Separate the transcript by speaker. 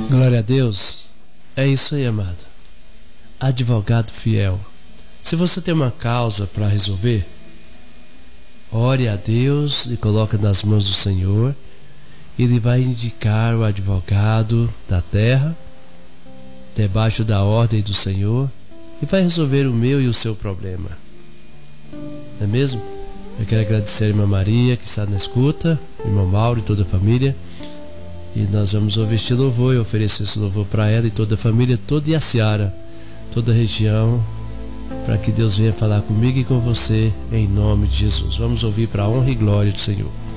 Speaker 1: Glória a Deus. É isso aí, amado. Advogado fiel. Se você tem uma causa para resolver, ore a Deus e coloque nas mãos do Senhor. Ele vai indicar o advogado da terra, debaixo da ordem do Senhor, e vai resolver o meu e o seu problema. Não é mesmo? Eu quero agradecer a irmã Maria, que está na escuta, irmão Mauro e toda a família. E nós vamos ouvir este louvor e oferecer esse louvor para ela e toda a família, toda Iaciara, toda a região, para que Deus venha falar comigo e com você, em nome de Jesus. Vamos ouvir para a honra e glória do Senhor.